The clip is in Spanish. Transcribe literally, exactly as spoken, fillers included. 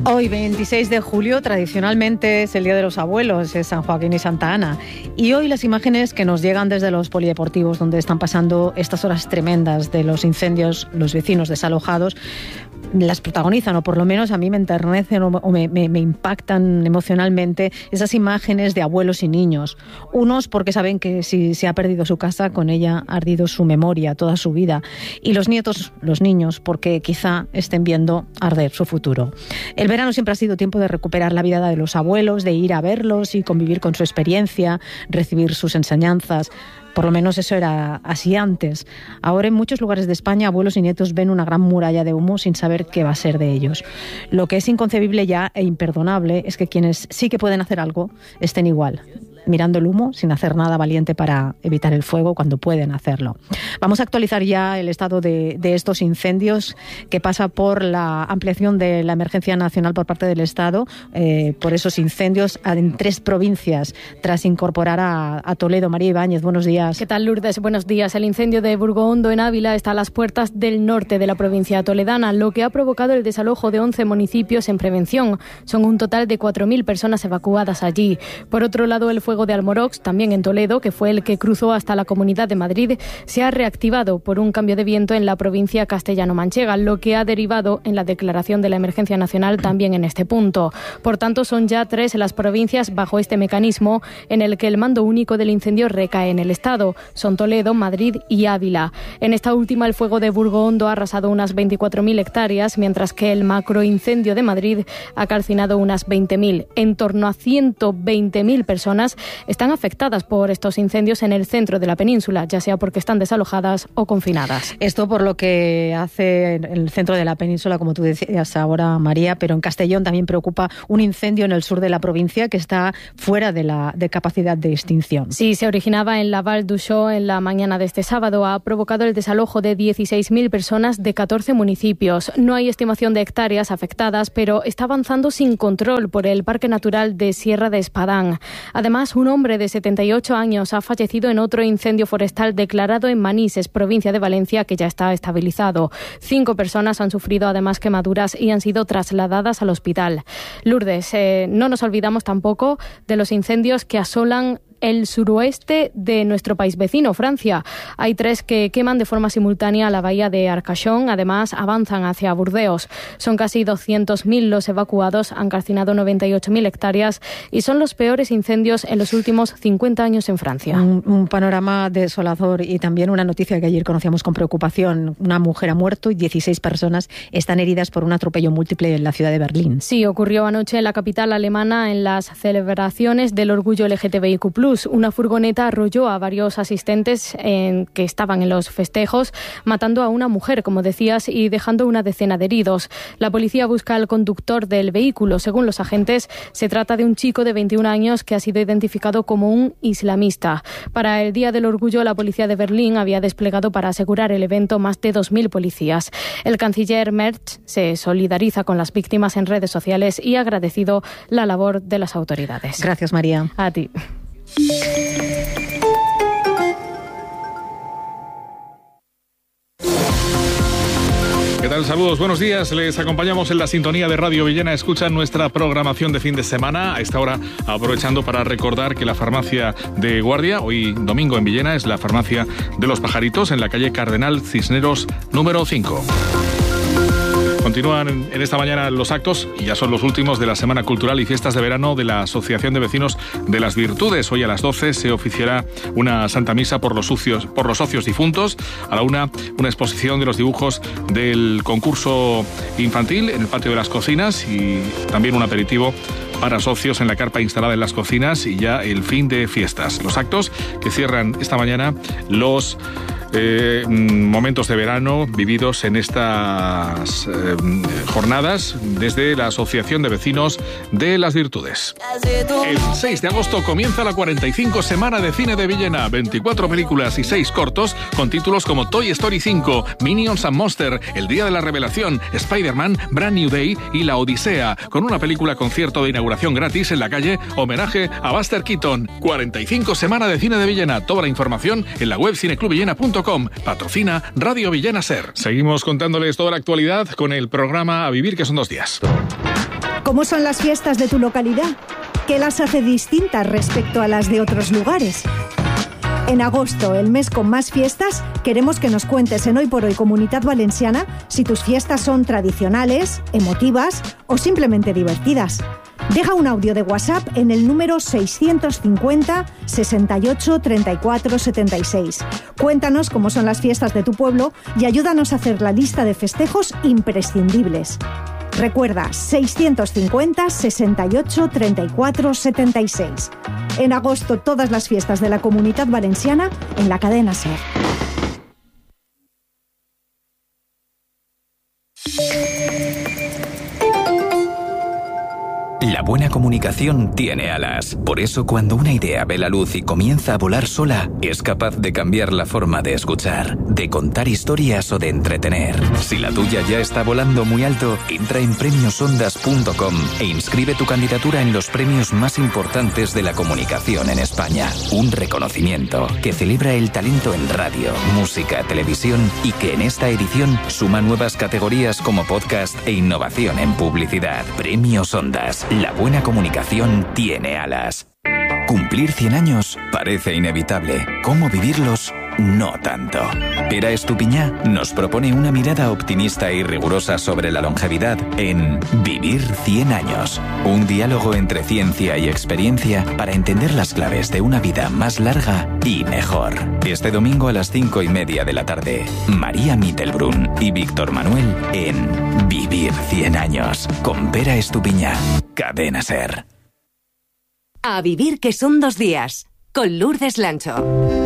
Hoy, veintiséis de julio, tradicionalmente es el Día de los Abuelos, es San Joaquín y Santa Ana. Y hoy las imágenes que nos llegan desde los polideportivos, donde están pasando estas horas tremendas de los incendios, los vecinos desalojados, las protagonizan, o por lo menos a mí me enternecen o me, me, me impactan emocionalmente esas imágenes de abuelos y niños. Unos porque saben que si se ha perdido su casa, con ella ha ardido su memoria, toda su vida. Y los nietos, los niños, porque quizá estén viendo arder su futuro. El verano siempre ha sido tiempo de recuperar la vida de los abuelos, de ir a verlos y convivir con su experiencia, recibir sus enseñanzas. Por lo menos eso era así antes. Ahora en muchos lugares de España abuelos y nietos ven una gran muralla de humo sin saber qué va a ser de ellos. Lo que es inconcebible ya e imperdonable es que quienes sí que pueden hacer algo estén igual, mirando el humo sin hacer nada valiente para evitar el fuego cuando pueden hacerlo. Vamos a actualizar ya el estado de, de estos incendios, que pasa por la ampliación de la emergencia nacional por parte del Estado, eh, por esos incendios en tres provincias, tras incorporar a, a Toledo. María Ibáñez, buenos días. ¿Qué tal, Lourdes? Buenos días. El incendio de Burgohondo en Ávila está a las puertas del norte de la provincia toledana, lo que ha provocado el desalojo de once municipios en prevención. Son un total de cuatro mil personas evacuadas allí. Por otro lado, el fuego de Almorox, también en Toledo, que fue el que cruzó hasta la Comunidad de Madrid, se ha reactivado por un cambio de viento en la provincia castellano-manchega, lo que ha derivado en la declaración de la emergencia nacional también en este punto. Por tanto, son ya tres las provincias bajo este mecanismo en el que el mando único del incendio recae en el Estado. Son Toledo, Madrid y Ávila. En esta última, el fuego de Burgohondo ha arrasado unas veinticuatro mil hectáreas, mientras que el macroincendio de Madrid ha calcinado unas veinte mil. En torno a ciento veinte mil personas están afectadas por estos incendios en el centro de la península, ya sea porque están desalojadas o confinadas. Esto por lo que hace el centro de la península, como tú decías ahora, María, pero en Castellón también preocupa un incendio en el sur de la provincia que está fuera de la de capacidad de extinción. Sí, se originaba en la Val d'Uixó en la mañana de este sábado. Ha provocado el desalojo de dieciséis mil personas de catorce municipios. No hay estimación de hectáreas afectadas, pero está avanzando sin control por el Parque Natural de Sierra de Espadán. Además, un hombre de setenta y ocho años ha fallecido en otro incendio forestal declarado en Manises, provincia de Valencia, que ya está estabilizado. Cinco personas han sufrido además quemaduras y han sido trasladadas al hospital. Lourdes, eh, no nos olvidamos tampoco de los incendios que asolan el suroeste de nuestro país vecino, Francia. Hay tres que queman de forma simultánea la bahía de Arcachon. Además, avanzan hacia Burdeos. Son casi doscientos mil los evacuados, han calcinado noventa y ocho mil hectáreas y son los peores incendios en los últimos cincuenta años en Francia. Un, un panorama desolador y también una noticia que ayer conocíamos con preocupación. Una mujer ha muerto y dieciséis personas están heridas por un atropello múltiple en la ciudad de Berlín. Sí, ocurrió anoche en la capital alemana en las celebraciones del orgullo L G T B I Q plus. Una furgoneta arrolló a varios asistentes en, que estaban en los festejos, matando a una mujer, como decías, y dejando una decena de heridos. La policía busca al conductor del vehículo. Según los agentes, se trata de un chico de veintiún años que ha sido identificado como un islamista. Para el Día del Orgullo, la policía de Berlín había desplegado para asegurar el evento más de dos mil policías. El canciller Merz se solidariza con las víctimas en redes sociales y ha agradecido la labor de las autoridades. Gracias, María. A ti. ¿Qué tal? Saludos, buenos días. Les acompañamos en la sintonía de Radio Villena. Escuchan nuestra programación de fin de semana. A esta hora, aprovechando para recordar que la farmacia de Guardia, hoy domingo en Villena, es la farmacia de los Pajaritos, en la calle Cardenal Cisneros número cinco. Continúan en esta mañana los actos, y ya son los últimos de la Semana Cultural y Fiestas de Verano de la Asociación de Vecinos de las Virtudes. Hoy a las doce se oficiará una Santa Misa por los, sucios, por los socios difuntos. A la una, una exposición de los dibujos del concurso infantil en el patio de las cocinas y también un aperitivo para socios en la carpa instalada en las cocinas, y ya el fin de fiestas. Los actos que cierran esta mañana los eh, momentos de verano vividos en estas eh, jornadas desde la Asociación de Vecinos de las Virtudes. El seis de agosto comienza la cuarenta y cinco Semana de Cine de Villena. veinticuatro películas y seis cortos con títulos como Toy Story cinco, Minions and Monster, El Día de la Revelación, Spider-Man, Brand New Day y La Odisea, con una película concierto de inauguración gratis en la calle, homenaje a Buster Keaton. cuarenta y cinco Semana de Cine de Villena. Toda la información en la web cineclub villena punto com. Patrocina Radio Villena Ser. Seguimos contándoles toda la actualidad con el programa A Vivir, que son dos días. ¿Cómo son las fiestas de tu localidad? ¿Qué las hace distintas respecto a las de otros lugares? En agosto, el mes con más fiestas, queremos que nos cuentes en Hoy por Hoy Comunitat Valenciana si tus fiestas son tradicionales, emotivas o simplemente divertidas. Deja un audio de WhatsApp en el número seiscientos cincuenta, sesenta y ocho, treinta y cuatro, setenta y seis. Cuéntanos cómo son las fiestas de tu pueblo y ayúdanos a hacer la lista de festejos imprescindibles. Recuerda, seiscientos cincuenta, sesenta y ocho, treinta y cuatro, setenta y seis. En agosto, todas las fiestas de la Comunitat Valenciana en la cadena SER. La buena comunicación tiene alas. Por eso, cuando una idea ve la luz y comienza a volar sola, es capaz de cambiar la forma de escuchar, de contar historias o de entretener. Si la tuya ya está volando muy alto, entra en premios ondas punto com e inscribe tu candidatura en los premios más importantes de la comunicación en España. Un reconocimiento que celebra el talento en radio, música, televisión y que en esta edición suma nuevas categorías como podcast e innovación en publicidad. Premios Ondas. La buena comunicación tiene alas. Cumplir cien años parece inevitable. ¿Cómo vivirlos? No tanto. Era Estupiñá nos propone una mirada optimista y rigurosa sobre la longevidad en Vivir cien años. Un diálogo entre ciencia y experiencia para entender las claves de una vida más larga y mejor. Este domingo a las cinco y media de la tarde, María Mittelbrun y Víctor Manuel en Vivir cien años con Pera Estupiñá. Cadena SER. A vivir que son dos días, con Lourdes Lancho.